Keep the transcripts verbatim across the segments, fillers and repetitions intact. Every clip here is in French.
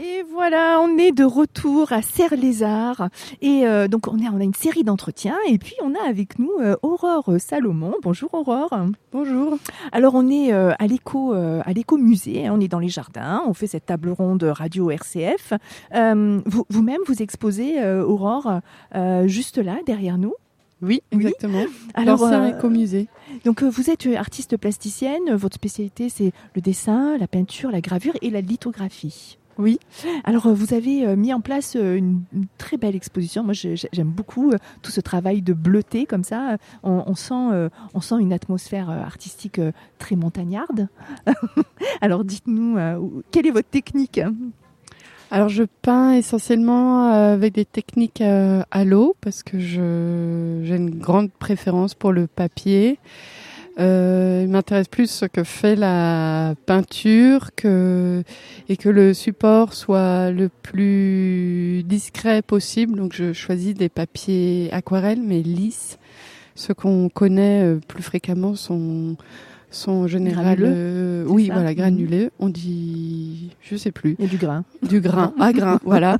Et voilà, on est de retour à Serre-les-Arts et euh, donc on, est, on a une série d'entretiens et puis on a avec nous euh, Aurore Salomon. Bonjour Aurore. Bonjour. Alors on est euh, à l'éco euh, à l'éco-musée, hein, on est dans les jardins, on fait cette table ronde radio R C F. Euh, vous, vous-même vous exposez euh, Aurore euh, juste là derrière nous. Oui, exactement. Oui. Alors, l'ancien euh, écomusée. Donc, euh, vous êtes artiste plasticienne. Votre spécialité, c'est le dessin, la peinture, la gravure et la lithographie. Oui. Alors, euh, vous avez euh, mis en place euh, une, une très belle exposition. Moi, je, j'aime beaucoup euh, tout ce travail de bleuté comme ça. On, on, sent, euh, on sent une atmosphère euh, artistique euh, très montagnarde. Alors, dites-nous, euh, quelle est votre technique ? Alors, je peins essentiellement avec des techniques euh, à l'eau parce que je, j'ai une grande préférence pour le papier. Euh, il m'intéresse plus ce que fait la peinture que, et que le support soit le plus discret possible. Donc, je choisis des papiers aquarelles, mais lisses. Ceux qu'on connaît euh, plus fréquemment sont... sont en général, euh, oui, ça voilà, granulés. Mmh. On dit, je sais plus. Et du grain. Du grain, à grain, voilà.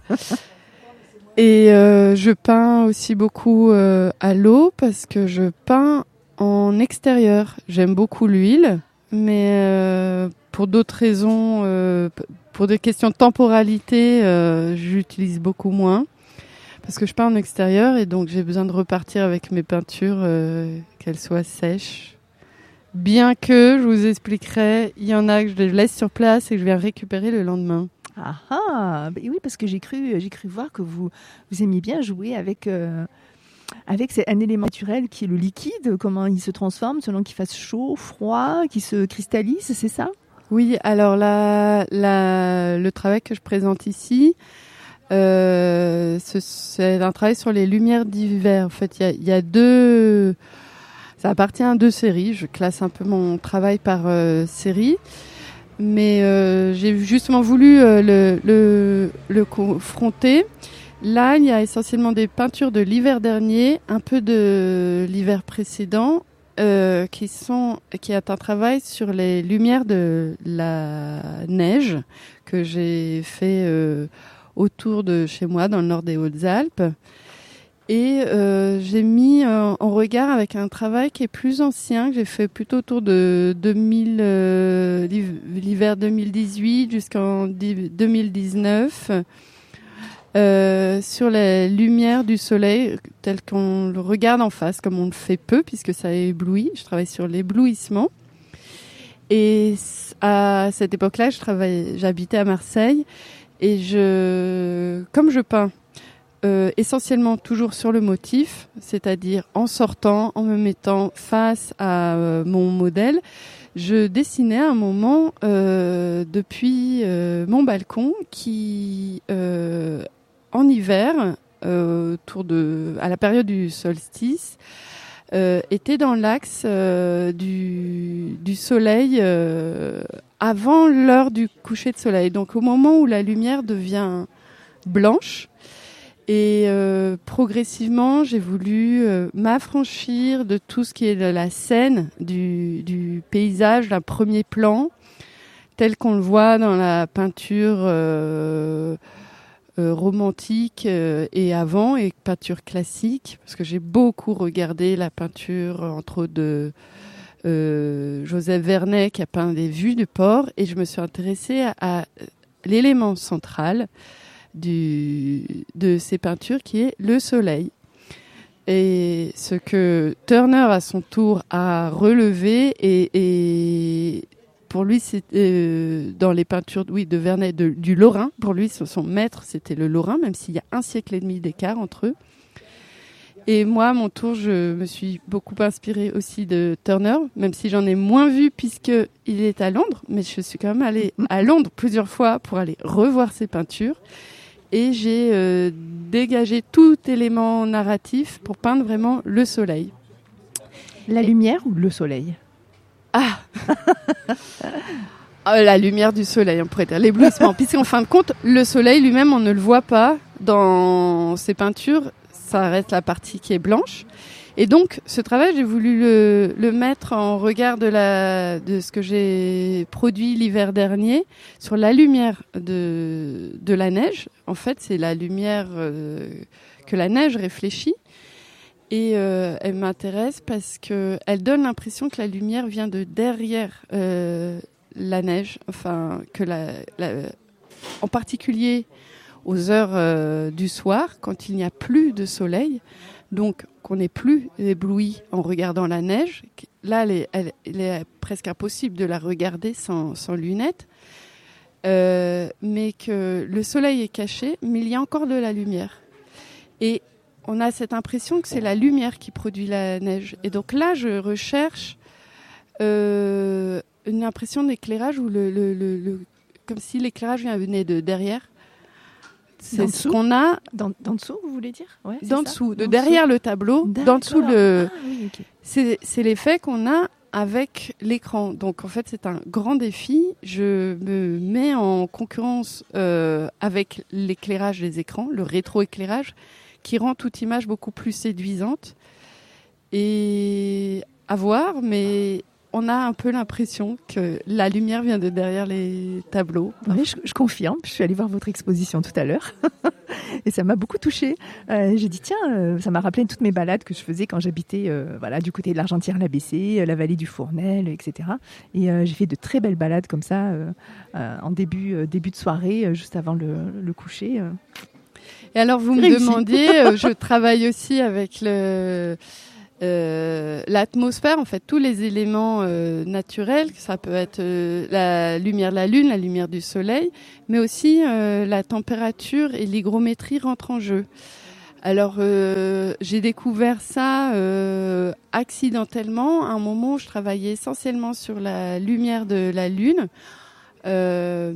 Et euh, je peins aussi beaucoup euh, à l'eau parce que je peins en extérieur. J'aime beaucoup l'huile, mais euh, pour d'autres raisons, euh, pour des questions de temporalité, euh, j'utilise beaucoup moins parce que je peins en extérieur et donc j'ai besoin de repartir avec mes peintures, euh, qu'elles soient sèches. Bien que, je vous expliquerai, il y en a que je laisse sur place et que je viens récupérer le lendemain. Ah ah, bah oui, parce que j'ai cru, j'ai cru voir que vous, vous aimiez bien jouer avec, euh, avec un élément naturel qui est le liquide, comment il se transforme selon qu'il fasse chaud, froid, qu'il se cristallise, c'est ça ? Oui, alors la, la, le travail que je présente ici, euh, ce, c'est un travail sur les lumières d'hiver. En fait, il y a, il y a deux... Ça appartient à deux séries. Je classe un peu mon travail par euh, série. Mais euh, j'ai justement voulu euh, le, le, le confronter. Là, il y a essentiellement des peintures de l'hiver dernier, un peu de l'hiver précédent, euh, qui sont, qui est un travail sur les lumières de la neige que j'ai fait euh, autour de chez moi, dans le nord des Hautes-Alpes. Et euh, j'ai mis euh, en regard avec un travail qui est plus ancien, que j'ai fait plutôt autour de deux mille, euh, l'hiver deux mille dix-huit jusqu'en deux mille dix-neuf, euh, sur les lumières du soleil telles qu'on le regarde en face, comme on le fait peu, puisque ça éblouit. Je travaille sur l'éblouissement. Et à cette époque-là, je travaillais, j'habitais à Marseille, et je, comme je peins, Euh, essentiellement toujours sur le motif, c'est-à-dire en sortant, en me mettant face à euh, mon modèle. Je dessinais à un moment euh, depuis euh, mon balcon qui, euh, en hiver, euh, autour de, à la période du solstice, euh, était dans l'axe euh, du, du soleil euh, avant l'heure du coucher de soleil. Donc au moment où la lumière devient blanche. Et euh, progressivement, j'ai voulu euh, m'affranchir de tout ce qui est de la scène, du, du paysage, d'un premier plan, tel qu'on le voit dans la peinture euh, euh, romantique euh, et avant, et peinture classique, parce que j'ai beaucoup regardé la peinture, entre autres, de euh, Joseph Vernet, qui a peint des vues du port, et je me suis intéressée à, à l'élément central Du, de ces peintures qui est le soleil. Et ce que Turner à son tour a relevé et, et pour lui c'est euh, dans les peintures oui, de Vernet de, du Lorrain, pour lui son maître c'était le Lorrain, même s'il y a un siècle et demi d'écart entre eux. Et moi à mon tour je me suis beaucoup inspirée aussi de Turner, même si j'en ai moins vu puisqu'il est à Londres, mais je suis quand même allée à Londres plusieurs fois pour aller revoir ses peintures. Et j'ai euh, dégagé tout élément narratif pour peindre vraiment le soleil. La et... lumière ou le soleil ? Ah oh, la lumière du soleil, on pourrait dire, l'éblouissement. Puisqu'en fin de compte, le soleil lui-même, on ne le voit pas dans ses peintures. Ça reste la partie qui est blanche. Et donc, ce travail, j'ai voulu le, le mettre en regard de, la, de ce que j'ai produit l'hiver dernier sur la lumière de, de la neige. En fait, c'est la lumière euh, que la neige réfléchit. Et euh, elle m'intéresse parce qu'elle donne l'impression que la lumière vient de derrière euh, la neige. Enfin, que la, la, en particulier aux heures euh, du soir, quand il n'y a plus de soleil, donc qu'on n'est plus ébloui en regardant la neige. Là, elle est, elle, il est presque impossible de la regarder sans, sans lunettes, euh, mais que le soleil est caché, mais il y a encore de la lumière. Et on a cette impression que c'est la lumière qui produit la neige. Et donc là, je recherche euh, une impression d'éclairage où le, le, le, le, comme si l'éclairage venait de derrière. C'est ce qu'on a dans, dans dessous, vous voulez dire? Ouais, dans ça dessous, de dans derrière dessous. le tableau, D'accord. dans dessous le. Ah, oui, okay. C'est, c'est l'effet qu'on a avec l'écran. Donc en fait, c'est un grand défi. Je me mets en concurrence euh, avec l'éclairage des écrans, le rétroéclairage, qui rend toute image beaucoup plus séduisante. Et à voir, mais on a un peu l'impression que la lumière vient de derrière les tableaux. Oui, je, je confirme. Je suis allée voir votre exposition tout à l'heure et ça m'a beaucoup touchée. Euh, j'ai dit tiens, euh, ça m'a rappelé toutes mes balades que je faisais quand j'habitais euh, voilà, du côté de l'Argentière-l'A B C, euh, la vallée du Fournel, et cetera. Et euh, j'ai fait de très belles balades comme ça euh, euh, en début, euh, début de soirée, euh, juste avant le, le coucher. Euh. Et alors vous me Réussi. demandiez, euh, je travaille aussi avec le... Euh, l'atmosphère, en fait, tous les éléments euh, naturels, ça peut être euh, la lumière de la lune, la lumière du soleil, mais aussi euh, la température et l'hygrométrie rentrent en jeu. Alors, euh, j'ai découvert ça euh, accidentellement, à un moment où je travaillais essentiellement sur la lumière de la lune, euh,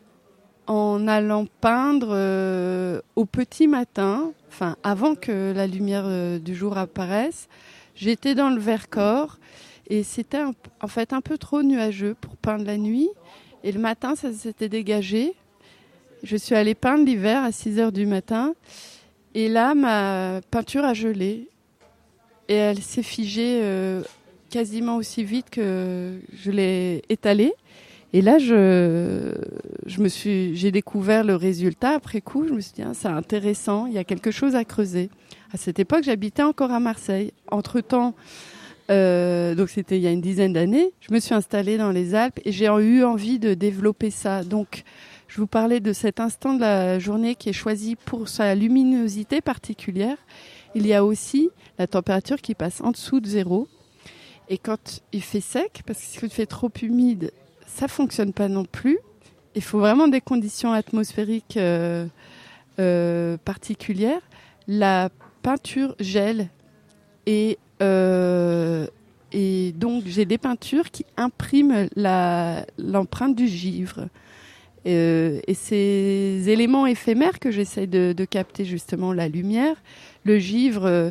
en allant peindre euh, au petit matin, enfin avant que la lumière euh, du jour apparaisse. J'étais dans le Vercors et c'était un, en fait un peu trop nuageux pour peindre la nuit. Et le matin, ça s'était dégagé. Je suis allée peindre l'hiver à six heures du matin. Et là, ma peinture a gelé. Et elle s'est figée euh, quasiment aussi vite que je l'ai étalée. Et là, je, je me suis, j'ai découvert le résultat après coup. Je me suis dit, ah, c'est intéressant, il y a quelque chose à creuser. À cette époque, j'habitais encore à Marseille. Entre-temps, euh, donc c'était il y a une dizaine d'années, je me suis installée dans les Alpes et j'ai eu envie de développer ça. Donc, je vous parlais de cet instant de la journée qui est choisi pour sa luminosité particulière. Il y a aussi la température qui passe en dessous de zéro. Et quand il fait sec, parce que si il fait trop humide, ça fonctionne pas non plus. Il faut vraiment des conditions atmosphériques euh, euh, particulières. La peinture gèle et, euh, et donc j'ai des peintures qui impriment la, l'empreinte du givre. Euh, et ces éléments éphémères que j'essaie de, de capter justement la lumière, le givre... Euh,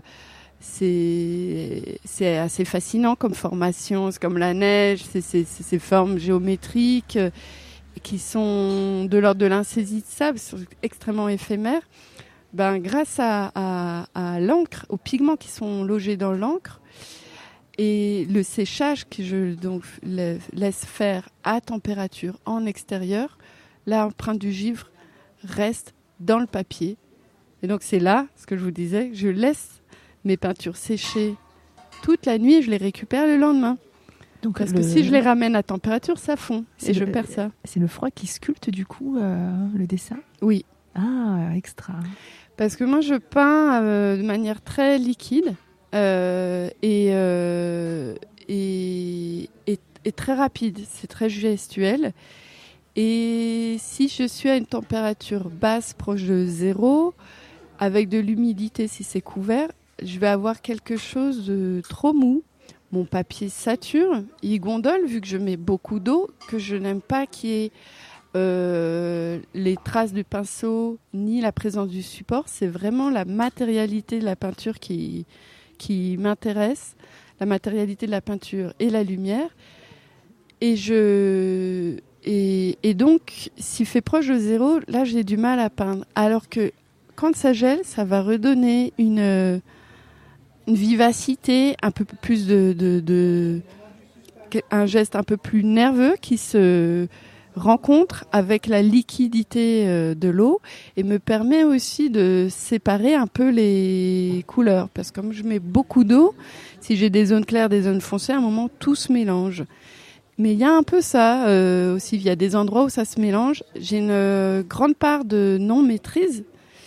C'est, c'est assez fascinant comme formation, c'est comme la neige, c'est, c'est, c'est ces formes géométriques euh, qui sont de l'ordre de l'insaisissable, sont extrêmement éphémères. Ben, grâce à, à, à l'encre, aux pigments qui sont logés dans l'encre et le séchage que je donc, laisse faire à température en extérieur, l'empreinte du givre reste dans le papier. Et donc c'est là, ce que je vous disais, je laisse mes peintures séchées toute la nuit et je les récupère le lendemain. Donc Parce le... que si je les ramène à température, ça fond et je le... perds ça. C'est le froid qui sculpte du coup euh, le dessin ? Oui. Ah, extra. Parce que moi, je peins euh, de manière très liquide euh, et, euh, et, et, et très rapide. C'est très gestuel. Et si je suis à une température basse, proche de zéro, avec de l'humidité si c'est couvert, je vais avoir quelque chose de trop mou. Mon papier sature, il gondole vu que je mets beaucoup d'eau, que je n'aime pas qu'il y ait euh, les traces du pinceau ni la présence du support. C'est vraiment la matérialité de la peinture qui, qui m'intéresse, la matérialité de la peinture et la lumière. Et, je, et, et donc, s'il fait proche de zéro, là j'ai du mal à peindre. Alors que quand ça gèle, ça va redonner une... une vivacité, un peu plus de, de, de un geste un peu plus nerveux qui se rencontre avec la liquidité euh, de l'eau et me permet aussi de séparer un peu les couleurs. Parce que comme je mets beaucoup d'eau, si j'ai des zones claires, des zones foncées, à un moment, tout se mélange. Mais il y a un peu ça euh, aussi. Il y a des endroits où ça se mélange. J'ai une euh, grande part de non-maîtrise.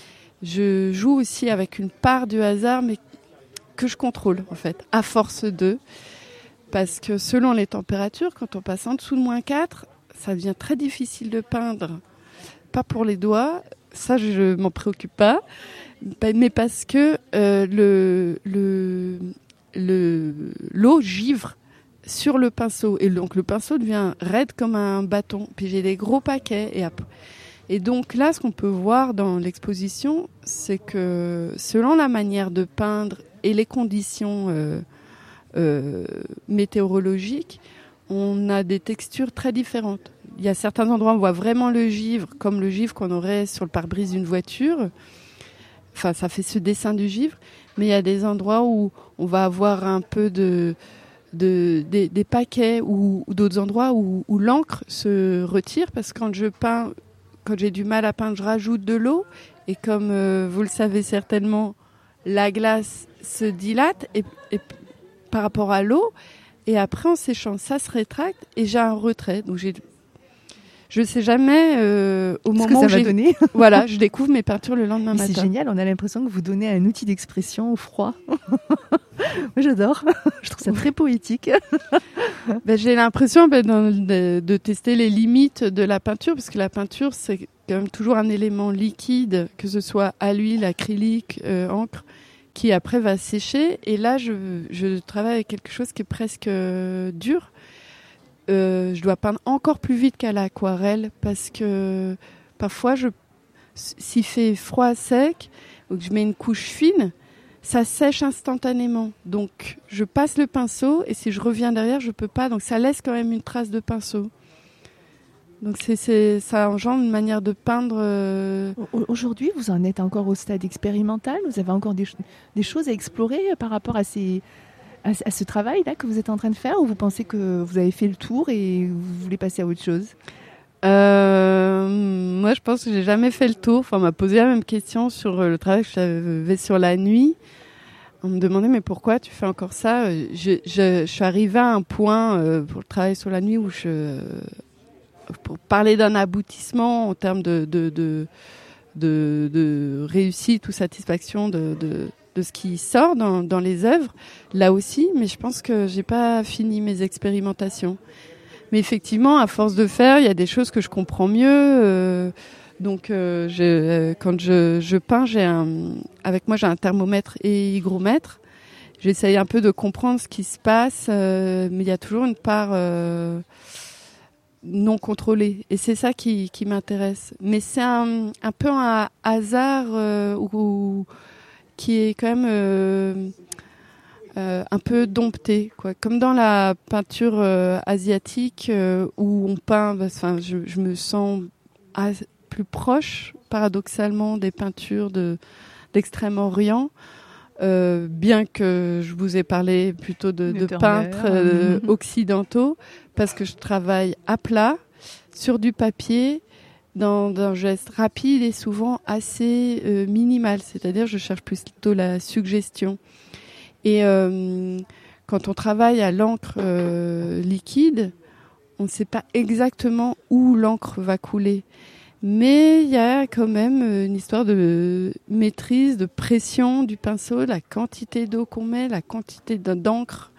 Je joue aussi avec une part du hasard, mais que je contrôle, en fait, à force de. Parce que selon les températures, quand on passe en dessous de moins quatre, ça devient très difficile de peindre. Pas pour les doigts, ça je m'en préoccupe pas, mais parce que euh, le, le, le, l'eau givre sur le pinceau. Et donc le pinceau devient raide comme un bâton. Puis j'ai des gros paquets. Et, après... et donc là, ce qu'on peut voir dans l'exposition, c'est que selon la manière de peindre et les conditions euh, euh, météorologiques, on a des textures très différentes. Il y a certains endroits où on voit vraiment le givre, comme le givre qu'on aurait sur le pare-brise d'une voiture. Enfin, ça fait ce dessin du givre. Mais il y a des endroits où on va avoir un peu de... De, des, des paquets ou, ou d'autres endroits où, où l'encre se retire parce que quand je peins, quand j'ai du mal à peindre, je rajoute de l'eau et comme euh, vous le savez certainement, la glace se dilate et, et par rapport à l'eau et après en séchant ça se rétracte et j'ai un retrait. Donc j'ai, je sais jamais euh, au Ce moment que ça où va j'ai, donner. voilà, je découvre mes peintures le lendemain Mais matin. c'est génial, on a l'impression que vous donnez un outil d'expression au froid. Moi, j'adore. Je trouve ça très poétique. Ben, j'ai l'impression ben, de, de tester les limites de la peinture, parce que la peinture, c'est quand même toujours un élément liquide, que ce soit à l'huile, acrylique, euh, encre, qui après va sécher. Et là, je, je travaille avec quelque chose qui est presque euh, dur. Euh, je dois peindre encore plus vite qu'à l'aquarelle, parce que parfois, je, s'il fait froid, sec, ou que je mets une couche fine, ça sèche instantanément. Donc, je passe le pinceau et si je reviens derrière, je ne peux pas. Donc, ça laisse quand même une trace de pinceau. Donc, c'est, c'est, ça engendre une manière de peindre. Euh... Aujourd'hui, vous en êtes encore au stade expérimental. Vous avez encore des, des choses à explorer par rapport à, ces, à, à ce travail-là que vous êtes en train de faire, ou vous pensez que vous avez fait le tour et vous voulez passer à autre chose ? Euh, moi, je pense que j'ai jamais fait le tour. Enfin, on m'a posé la même question sur le travail que je faisais sur la nuit. On me demandait, mais pourquoi tu fais encore ça ? je, je, je suis arrivée à un point euh, pour le travail sur la nuit où je, pour parler d'un aboutissement en termes de, de, de, de, de réussite ou satisfaction de, de, de ce qui sort dans, dans les œuvres, là aussi, mais je pense que j'ai pas fini mes expérimentations. Mais effectivement, à force de faire, il y a des choses que je comprends mieux. Euh, donc, euh, je, euh, quand je, je peins, j'ai un, avec moi, j'ai un thermomètre et hygromètre. J'essaye un peu de comprendre ce qui se passe, euh, mais il y a toujours une part euh, non contrôlée. Et c'est ça qui, qui m'intéresse. Mais c'est un, un peu un hasard euh, où, où, qui est quand même... Euh, Euh, un peu dompté, quoi. Comme dans la peinture euh, asiatique euh, où on peint, enfin, je, je me sens à, plus proche, paradoxalement, des peintures de, d'Extrême-Orient, euh, bien que je vous ai parlé plutôt de, de peintres euh, occidentaux, parce que je travaille à plat, sur du papier, dans, dans un geste rapide et souvent assez euh, minimal, c'est-à-dire je cherche plutôt la suggestion. Et euh, quand on travaille à l'encre euh, liquide, on ne sait pas exactement où l'encre va couler. Mais il y a quand même une histoire de maîtrise, de pression du pinceau, la quantité d'eau qu'on met, la quantité d'encre.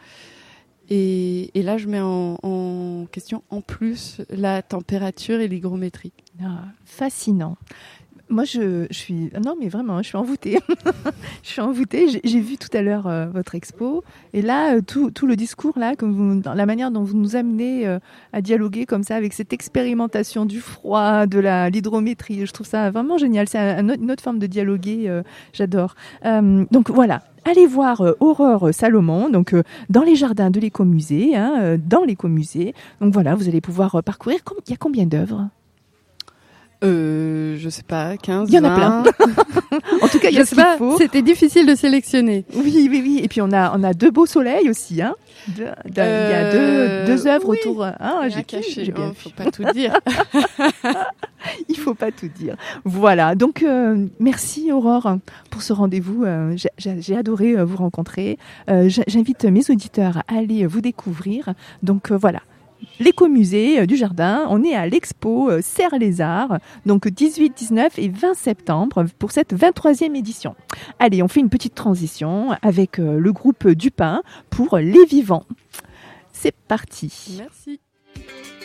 Et, et là, je mets en, en question en plus la température et l'hygrométrie. Ah, fascinant. Moi, je, je suis... Non, mais vraiment, je suis envoûtée. je suis envoûtée. J'ai, j'ai vu tout à l'heure euh, votre expo. Et là, euh, tout, tout le discours, là, comme vous, dans la manière dont vous nous amenez euh, à dialoguer comme ça, avec cette expérimentation du froid, de la, l'hydrométrie, je trouve ça vraiment génial. C'est un, un, une autre forme de dialoguer. Euh, j'adore. Euh, donc, voilà. Allez voir euh, Aurore Salomon, donc euh, dans les jardins de l'écomusée, hein, euh, dans l'écomusée. Donc, voilà, vous allez pouvoir euh, parcourir. Il y a combien d'œuvres ? Euh, je sais pas, quinze, Il y en a vingt. En tout cas, il y a Je ce sais qu'il pas, faut. c'était difficile de sélectionner. Oui, oui, oui. Et puis on a, on a deux beaux soleils aussi, hein. Deux- deux- Il y a Euh, deux, deux œuvres oui. autour. Hein, Rien j'ai caché. j'ai bien Oh, vu. faut pas tout dire. Il faut pas tout dire. Voilà. Donc euh, merci Aurore pour ce rendez-vous. Euh, j'ai- j'ai j'ai adoré euh, vous rencontrer. Euh, j'a- J'invite mes auditeurs à aller vous découvrir. Donc euh, voilà. L'écomusée euh, du jardin, on est à l'expo euh, Serre-les-Arts, donc dix-huit, dix-neuf et vingt septembre pour cette vingt-troisième édition. Allez, on fait une petite transition avec euh, le groupe Dupin pour Les Vivants. C'est parti. Merci.